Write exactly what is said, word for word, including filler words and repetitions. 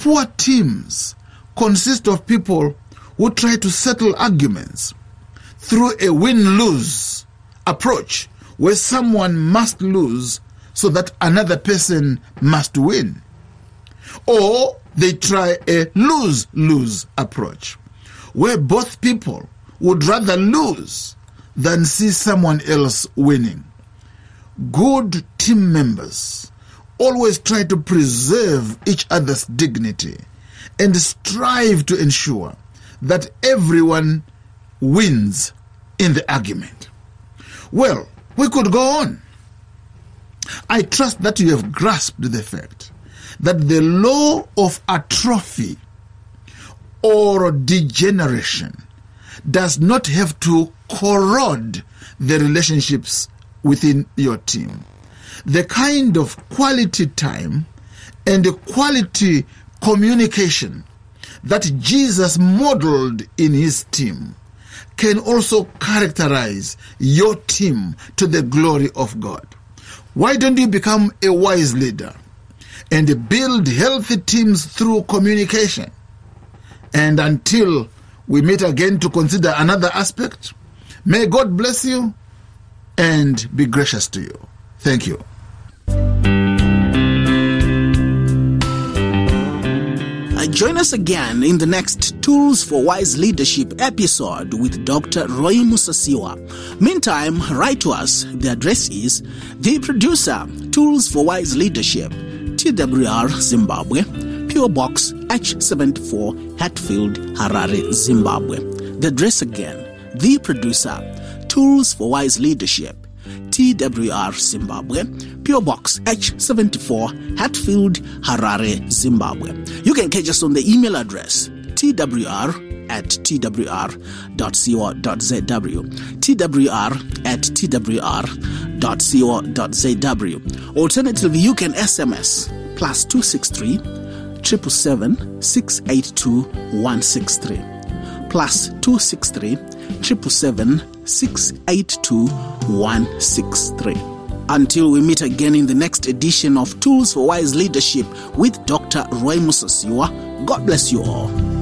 Poor teams consist of people who try to settle arguments through a win-lose approach, where someone must lose so that another person must win. Or they try a lose-lose approach, where both people would rather lose than see someone else winning. Good team members always try to preserve each other's dignity and strive to ensure that everyone wins in the argument. Well, we could go on. I trust that you have grasped the fact that the law of atrophy or degeneration does not have to corrode the relationships within your team. The kind of quality time and quality communication that Jesus modeled in his team can also characterize your team to the glory of God. Why don't you become a wise leader and build healthy teams through communication? And until we meet again to consider another aspect, may God bless you and be gracious to you. Thank you. Join us again in the next Tools for Wise Leadership episode with Doctor Roy Musasiwa. Meantime, write to us. The address is The Producer, Tools for Wise Leadership, T W R, Zimbabwe, P O Box H seventy-four, Hatfield, Harare, Zimbabwe. The address again, The Producer, Tools for Wise Leadership, T W R, Zimbabwe, P O Box H seventy-four, Hatfield, Harare, Zimbabwe. You can catch us on the email address twr at twr dot co dot zw, twr at twr dot co dot zw. Alternatively, you can S M S plus two six three, seven seven seven, six eight two, one six three, plus two six three, seven seven seven, six eight two, one six three. Until we meet again in the next edition of Tools for Wise Leadership with Doctor Roy Musasiwa, God bless you all.